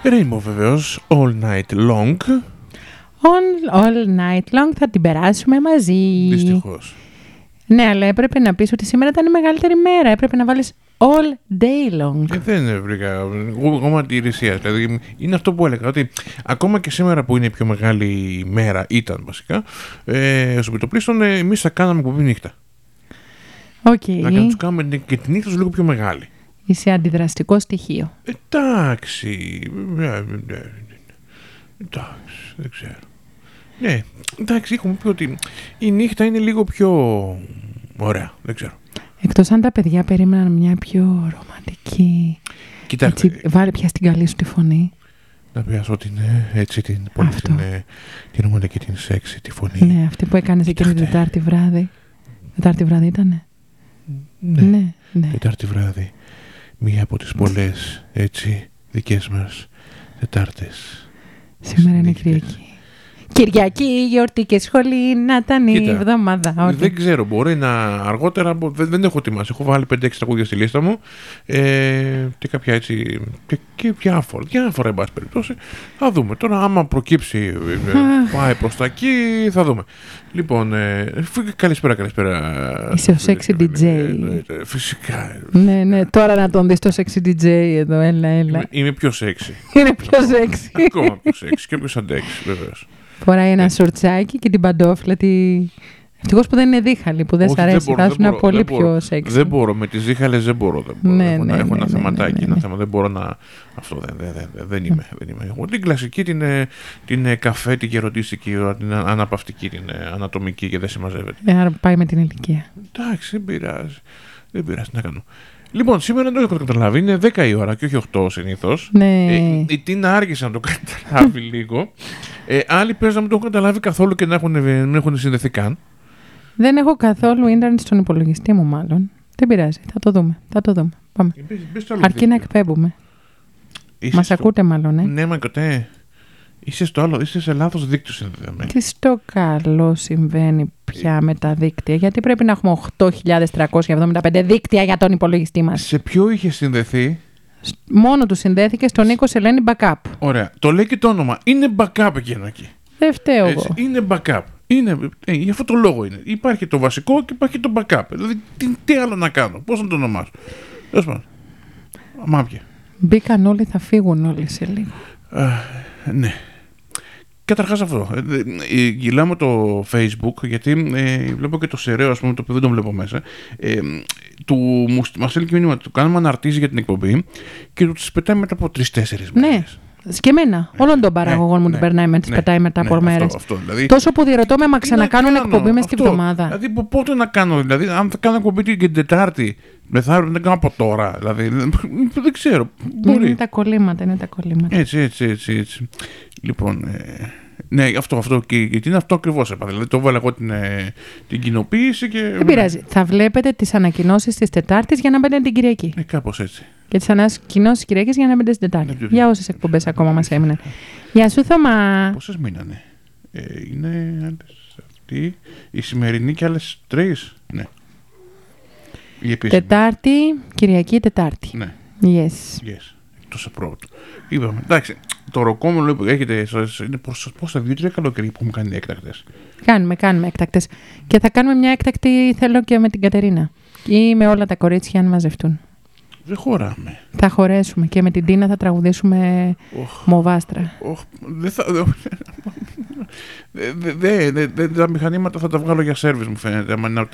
Rainbow βεβαίως, All Night Long. All Night Long θα την περάσουμε μαζί. Δυστυχώς. Ναι, αλλά έπρεπε να πεις ότι σήμερα ήταν η μεγαλύτερη μέρα. Έπρεπε να βάλεις All Day Long. Δεν βρήκα ακόμα αντιρρησία. Δηλαδή, είναι αυτό που έλεγα, ότι ακόμα και σήμερα που είναι η πιο μεγάλη μέρα, ήταν βασικά, στο επιτοπλίστων, εμείς θα κάναμε εκπομπή νύχτα. Okay. Να τους κάνουμε και τη νύχτα λίγο πιο μεγάλη. Είσαι αντιδραστικό στοιχείο. Εντάξει. Εντάξει, δεν ξέρω. Ναι, εντάξει, έχουμε πει ότι η νύχτα είναι λίγο πιο ωραία, δεν ξέρω. Εκτός αν τα παιδιά περίμεναν μια πιο ρομαντική. Κοιτάξτε. Βάλε πια στην καλή σου τη φωνή. Να πιάσω την έτσι την ρομαντική, την σεξι, τη φωνή. Ναι, αυτή που έκανες εκείνη την Τετάρτη βράδυ. Τετάρτη βράδυ ήτανε. Ναι. Τετάρτη βράδυ. Μία από τις πολλές έτσι δικές μας Τετάρτες. Σήμερα είναι Κυριακή. Κυριακή, γιορτή και σχολή, να ήταν η εβδομάδα. Δεν ξέρω, μπορεί να αργότερα, δεν έχω ετοιμάσει. Έχω βάλει 5-6 τραγούδια στη λίστα μου και κάποια έτσι. Και διάφορα εν πάση περιπτώσει. Θα δούμε. Τώρα, άμα προκύψει, πάει προς τα εκεί, θα δούμε. Λοιπόν, καλησπέρα. Είσαι ο sexy DJ. Φυσικά. Ναι, τώρα να τον δεις το sexy DJ εδώ, έλα. Είμαι πιο sexy. Είναι πιο sexy. Ακόμα πιο sexy και ποιος αντέξει, βεβαίως. Φοράει ένα σορτσάκι και την παντόφλα. Ευτυχώς που δεν είναι δίχαλη, που δεν σ' αρέσει. Θα ήσουν πολύ πιο σεξι. Δεν μπορώ, με τις δίχαλες δεν μπορώ. Έχω ένα θεματάκι, ένα θέμα. Δεν μπορώ να. Αυτό δεν είμαι. Εγώ την κλασική, την καφέ, την γεροντιστική, την αναπαυτική, την ανατομική και δεν συμμαζεύεται. Άρα πάει με την ηλικία. Εντάξει, δεν πειράζει να κάνω. Λοιπόν, σήμερα δεν το έχω καταλάβει. Είναι 10 η ώρα και όχι 8 συνήθως. Ναι. Η Τίνα άργησε να το καταλάβει λίγο. Άλλοι παίζουν να μην το έχουν καταλάβει καθόλου και να έχουν συνδεθεί καν. Δεν έχω καθόλου ίντερνετ στον υπολογιστή μου, μάλλον. Δεν πειράζει. Θα το δούμε. Πάμε. Αρκεί να εκπέμπουμε. Μας ακούτε, μάλλον, Ναι, μα κοτέ. Είσαι σε λάθος δίκτυο συνδεδεμένη. Τι στο καλό συμβαίνει πια με τα δίκτυα? Γιατί πρέπει να έχουμε 8.375 δίκτυα για τον υπολογιστή μας? Σε ποιο είχε συνδεθεί? Μόνο του συνδέθηκε στον Νίκο Σελένη Backup. Ωραία. Το λέει και το όνομα. Είναι backup εκείνο εκεί. Δεν φταίω εγώ. Είναι backup. Γι' αυτό το λόγο είναι. Υπάρχει το βασικό και υπάρχει το backup. Δηλαδή, τι άλλο να κάνω? Πώς να το ονομάσω? Τέλος πάντων. Μάπια. Μπήκαν όλοι, θα φύγουν όλοι σε λίγο. Ναι. Καταρχάς αυτό. Γυλάμε το Facebook, γιατί βλέπω και το Σεραίο, ας πούμε, το οποίο δεν τον βλέπω μέσα. Μας στέλνει και μήνυμα, του κάνουμε αναρτήσει για την εκπομπή και του τις πετάει μετά από 3-4 μέρες. Και εμένα. Όλων των παραγωγών μου την περνάει με τις πετάει μετά από μέρες. Δηλαδή, τόσο που διερωτώ με, μα ξανακάνουν εκπομπή μες τη βδομάδα. Δηλαδή, πότε να κάνω? Δηλαδή, αν θα κάνω εκπομπή και την Τετάρτη, μεθαύριο δεν κάνω από τώρα. Δηλαδή, δεν ξέρω. Είναι τα κολλήματα. Έτσι. Λοιπόν, ναι, αυτό και είναι αυτό ακριβώς. Δηλαδή, το βάλα εγώ την κοινοποίηση και. Δεν πειράζει. Θα βλέπετε τις ανακοινώσεις της Τετάρτης για να μπαίνετε την Κυριακή. Κάπως έτσι. Και τις ανακοινώσεις της Κυριακής για να μπαίνετε την Τετάρτη. Για όσες εκπομπές ακόμα μας έμειναν. Γεια σου, Θωμά. Πόσες μείνανε? Είναι αυτή η σημερινή και άλλες 3. Ναι. Τετάρτη, Κυριακή, Τετάρτη. Ναι. Yes. Εκτός απρόβατο. Είπαμε, εντάξει, το ροκόμελο που έχετε, είναι πόσα 2-3 καλοκαίρι που έχουμε κάνει έκτακτες. Κάνουμε έκτακτες. Και θα κάνουμε μια έκτακτη, θέλω και με την Κατερίνα. Ή με όλα τα κορίτσια αν μαζευτούν. Δεν χωράμε. Θα χωρέσουμε και με την Τίνα θα τραγουδήσουμε Μοβάστρα. Τα μηχανήματα θα τα βγάλω για σέρβις, μου φαίνεται.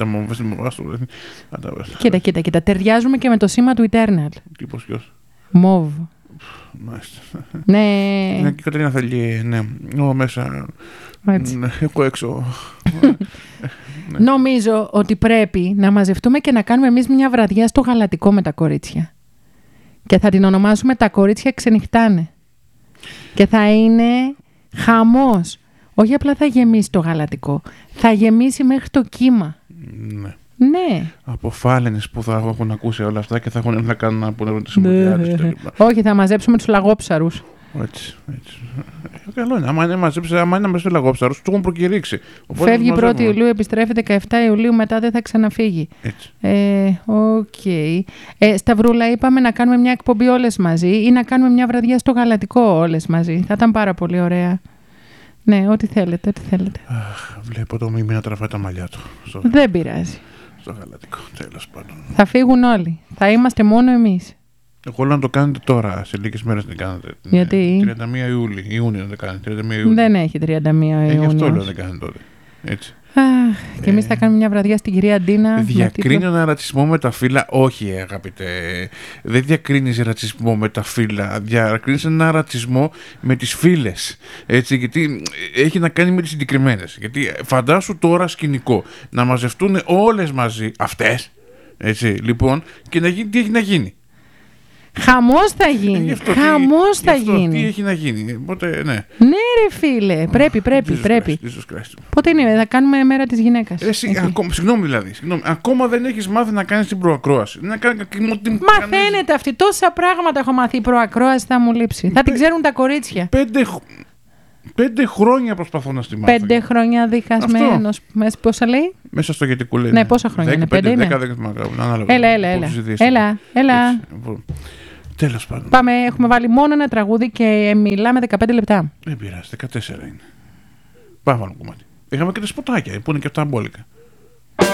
Κοίτα, ταιριάζουμε και με το σήμα του Eternal. Τύπος ποιος? Μοβ. Μάλιστα. Ναι. Η Κατερίνα θέλει, ναι, εγώ μέσα, εγώ έξω. Νομίζω ότι πρέπει να μαζευτούμε και να κάνουμε εμείς μια βραδιά στο γαλατικό με τα κορίτσια. Και θα την ονομάσουμε «Τα κορίτσια ξενυχτάνε». Και θα είναι χαμός. Όχι απλά θα γεμίσει το γαλατικό, θα γεμίσει μέχρι το κύμα. Ναι. Από φάλαινες που θα έχουν ακούσει όλα αυτά και θα έχουν να κάνουν από τη συμμετοχή τους. Όχι, θα μαζέψουμε τους λαγόψαρους. Έτσι. Καλό είναι. Άμα είναι μαζέψει, άμα είναι μαζέψει λαγόψαρο, του έχουν προκηρύξει. Φεύγει 1η Ιουλίου, επιστρέφει 17 Ιουλίου, μετά δεν θα ξαναφύγει. Έτσι. Οκ. Σταυρούλα, είπαμε να κάνουμε μια εκπομπή όλες μαζί ή να κάνουμε μια βραδιά στο Γαλατικό όλες μαζί. Θα ήταν πάρα πολύ ωραία. Ναι, ό,τι θέλετε. Βλέπω το Μίμη να τραβάει τα μαλλιά του. Δεν πειράζει. Στο Γαλατικό, τέλος πάντων. Θα φύγουν όλοι. Θα είμαστε μόνο εμείς. Εγώ λέω να το κάνετε τώρα, σε λίγες μέρες να κάνετε. Γιατί? 31 Ιούνιο να το κάνετε. 31 Ιούνιο. Δεν έχει 31 Ιούνιο. Γι' αυτό λέω να το κάνετε τότε. Έτσι. Και εμείς θα κάνουμε μια βραδιά στην κυρία Ντίνα. Διακρίνει ένα ρατσισμό με τα φύλλα? Όχι, αγαπητέ. Δεν διακρίνεις ρατσισμό με τα φύλλα. Διακρίνεις ένα ρατσισμό με τις φύλλες. Έτσι, γιατί έχει να κάνει με τις συγκεκριμένες. Γιατί φαντάσου τώρα σκηνικό να μαζευτούν όλες μαζί αυτές. Έτσι, λοιπόν, και να γίνει, τι έχει να γίνει. Χαμός θα γίνει. Χαμός θα γίνει. Τι έχει να γίνει. Οπότε, ναι. Ναι, ρε φίλε. Πρέπει. Πότε είναι, θα κάνουμε μέρα της γυναίκας. Συγγνώμη δηλαδή. Ακόμα δεν έχεις μάθει να κάνεις την προακρόαση. Μαθαίνετε αυτή. Τόσα πράγματα έχω μάθει. Η προακρόαση θα μου λείψει. Θα την ξέρουν τα κορίτσια. 5 χρόνια προσπαθώ να στη μάθω. 5 χρόνια διχασμένος. Πόσα λέει? Μέσα στο γιατί λένε. Ναι, πόσα χρόνια είναι? 5 είναι. 10, Έλα. Τέλος πάντων. Πάμε, έχουμε βάλει μόνο ένα τραγούδι και μιλάμε 15 λεπτά. Δεν πειράζει, 14 είναι. Πάμε ένα κομμάτι. Είχαμε και τα σποτάκια που είναι και αυτά μπόλικα.